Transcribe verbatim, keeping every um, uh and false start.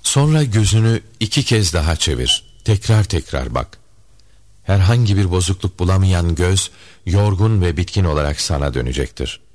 Sonra gözünü iki kez daha çevir. Tekrar tekrar bak. Herhangi bir bozukluk bulamayan göz, yorgun ve bitkin olarak sana dönecektir.